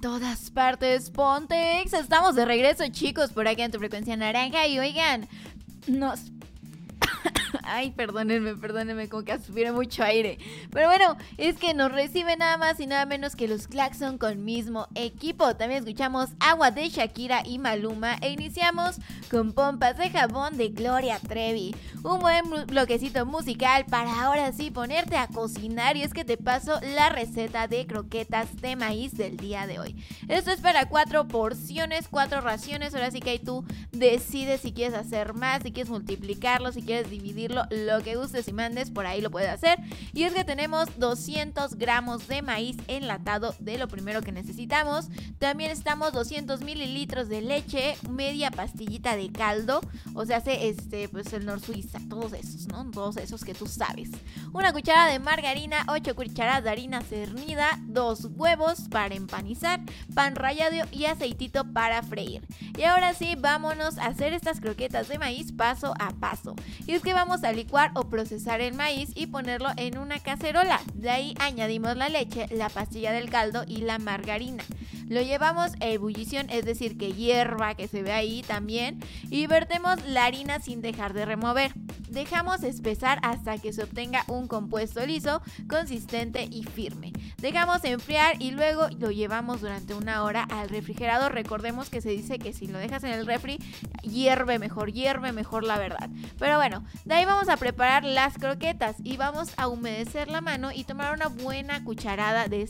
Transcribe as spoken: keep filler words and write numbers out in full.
Todas partes, Pontex. Estamos de regreso, chicos, por aquí en tu frecuencia naranja. Y oigan, nos... Ay, perdónenme, perdónenme, como que aspiré mucho aire. Pero bueno, es que nos recibe nada más y nada menos que los Claxon con mismo equipo. También escuchamos Agua de Shakira y Maluma. E iniciamos con Pompas de Jabón de Gloria Trevi. Un buen bloquecito musical para ahora sí ponerte a cocinar. Y es que te paso la receta de croquetas de maíz del día de hoy. Esto es para cuatro porciones, cuatro raciones. Ahora sí que ahí tú decides si quieres hacer más, si quieres multiplicarlo, si quieres dividirlo, lo que gustes y mandes, por ahí lo puedes hacer. Y es que tenemos doscientos gramos de maíz enlatado, de lo primero que necesitamos. También estamos doscientos mililitros de leche, media pastillita de caldo, o sea, hace este, pues el Nor Suiza, todos esos, ¿no? Todos esos que tú sabes. Una cucharada de margarina, ocho cucharadas de harina cernida, dos huevos para empanizar, pan rallado y aceitito para freír. Y ahora sí, vámonos a hacer estas croquetas de maíz paso a paso. Y es que vamos a licuar o procesar el maíz y ponerlo en una cacerola. De ahí añadimos la leche, la pastilla del caldo y la margarina. Lo llevamos a ebullición, es decir, que hierva, que se ve ahí también. Y vertemos la harina sin dejar de remover. Dejamos espesar hasta que se obtenga un compuesto liso, consistente y firme. Dejamos enfriar y luego lo llevamos durante una hora al refrigerador. Recordemos que se dice que si lo dejas en el refri, hierve mejor, hierve mejor la verdad. Pero bueno, de ahí vamos a preparar las croquetas y vamos a humedecer la mano y tomar una buena cucharada de